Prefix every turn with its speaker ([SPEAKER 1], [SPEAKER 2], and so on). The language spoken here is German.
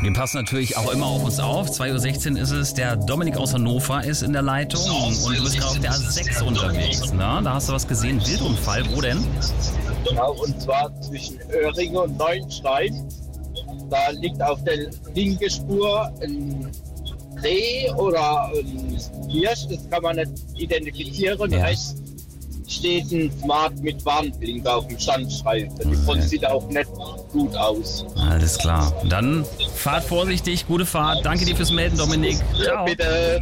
[SPEAKER 1] Wir passen natürlich auch immer auf uns auf. 2.16 Uhr ist es. Der Dominik aus Hannover ist in der Leitung und du bist gerade auf der A6 unterwegs. Na, da hast du was gesehen. Wildunfall. Wo denn?
[SPEAKER 2] Genau, und zwar zwischen Oehringen und Neuenstein. Da liegt auf der linken Spur ein Reh oder ein Hirsch, das kann man nicht identifizieren.
[SPEAKER 1] Ja.
[SPEAKER 2] Rechts steht ein Smart mit Warnblinker auf dem Standstreifen. Die Front sieht auch nicht gut aus.
[SPEAKER 1] Alles klar. Dann fahrt vorsichtig, gute Fahrt. Danke dir fürs Melden, Dominik. Ciao.
[SPEAKER 2] Bitte.